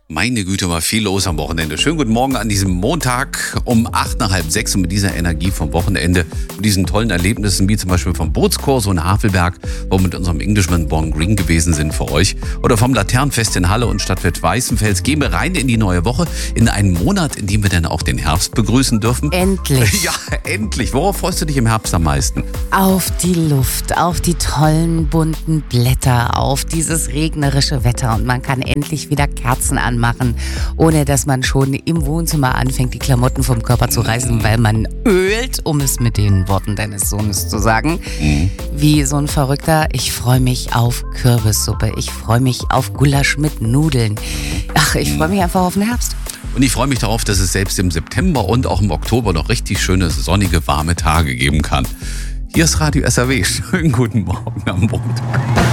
Meine Güte, war viel los am Wochenende. Schönen guten Morgen an diesem Montag um 8 nach halb 6 und mit dieser Energie vom Wochenende, mit diesen tollen Erlebnissen, wie zum Beispiel vom Bootskurs in Havelberg, wo wir mit unserem Englishman Born Green gewesen sind für euch, oder vom Laternenfest in Halle und Stadtfest Weißenfels, gehen wir rein in die neue Woche, in einen Monat, in dem wir dann auch den Herbst begrüßen dürfen. Endlich. Ja, endlich. Worauf freust du dich im Herbst am meisten? Auf die Luft, auf die tollen bunten Blätter, auf dieses regnerische Wetter und man kann endlich wieder Kerzen anmachen, ohne dass man schon im Wohnzimmer anfängt, die Klamotten vom Körper zu reißen, weil man ölt, um es mit den Worten deines Sohnes zu sagen. Wie so ein Verrückter. Ich freue mich auf Kürbissuppe, ich freue mich auf Gulasch mit Nudeln. Ach, ich freue mich einfach auf den Herbst. Und ich freue mich darauf, dass es selbst im September und auch im Oktober noch richtig schöne, sonnige, warme Tage geben kann. Hier ist Radio SAW. Schönen guten Morgen am Montag.